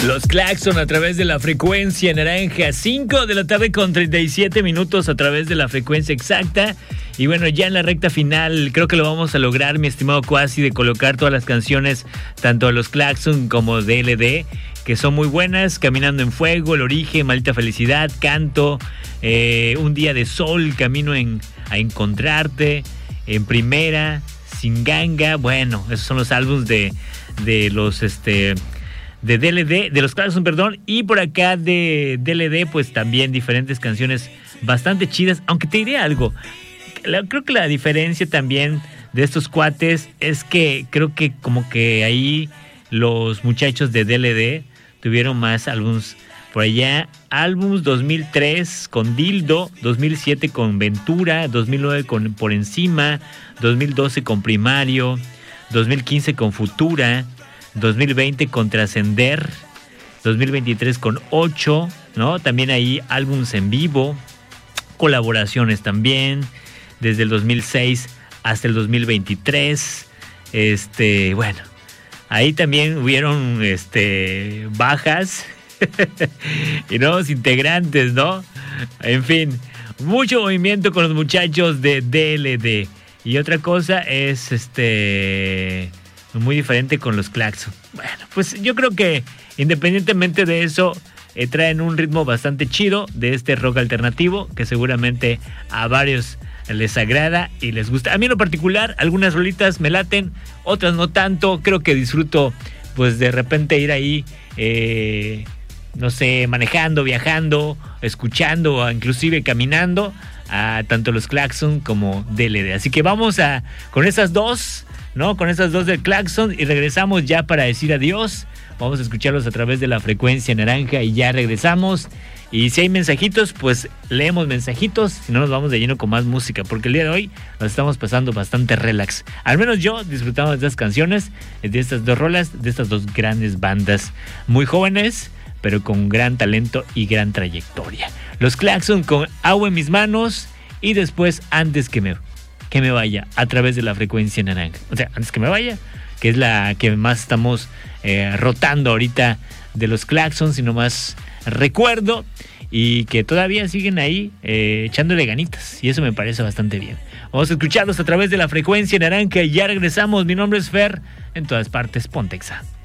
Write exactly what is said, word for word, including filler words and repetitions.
Los Claxon a través de la frecuencia naranja, cinco de la tarde con treinta y siete minutos a través de la frecuencia exacta. Y bueno, ya en la recta final creo que lo vamos a lograr, mi estimado Cuasi, de colocar todas las canciones, tanto de los Claxon como de L D, que son muy buenas. Caminando en Fuego, El Origen, Maldita Felicidad, Canto, eh, Un Día de Sol, Camino en, a Encontrarte, En Primera, Sin Ganga. Bueno, esos son los álbumes de, de los... este de D L D, de los Claxon, perdón, y por acá de D L D, pues también diferentes canciones bastante chidas, aunque te diré algo, la, creo que la diferencia también de estos cuates es que creo que como que ahí los muchachos de D L D tuvieron más álbums por allá, álbums dos mil tres con Dildo, dos mil siete con Ventura, dos mil nueve con Por Encima, dos mil doce con Primario, dos mil quince con Futura, dos mil veinte con Trascender, dos mil veintitrés con ocho, ¿no? También hay álbums en vivo, colaboraciones también, desde el dos mil seis hasta el dos mil veintitrés. Este, bueno, ahí también hubieron este, bajas y nuevos integrantes, ¿no? En fin, mucho movimiento con los muchachos de D L D. Y otra cosa es este... muy diferente con los Claxon. Bueno, pues yo creo que independientemente de eso, eh, traen un ritmo bastante chido de este rock alternativo que seguramente a varios les agrada y les gusta. A mí en lo particular, algunas rolitas me laten, otras no tanto. Creo que disfruto, pues de repente ir ahí, eh, no sé, manejando, viajando, escuchando, inclusive caminando, a tanto los Claxon como D L D. Así que vamos a con esas dos, ¿no? Con esas dos del Claxon y regresamos ya para decir adiós. Vamos a escucharlos a través de la frecuencia naranja y ya regresamos. Y si hay mensajitos, pues leemos mensajitos. Si no, nos vamos de lleno con más música, porque el día de hoy nos estamos pasando bastante relax. Al menos yo disfrutamos de estas canciones, de estas dos rolas, de estas dos grandes bandas muy jóvenes, pero con gran talento y gran trayectoria. Los Claxon con Agua en mis manos y después Antes que me... que me vaya, a través de la frecuencia naranja. O sea, Antes que me vaya, que es la que más estamos eh, rotando ahorita de los Claxon, si no más recuerdo, y que todavía siguen ahí eh, echándole ganitas, y eso me parece bastante bien. Vamos a escucharlos a través de la frecuencia naranja y ya regresamos. Mi nombre es Fer, en todas partes, Pontexa.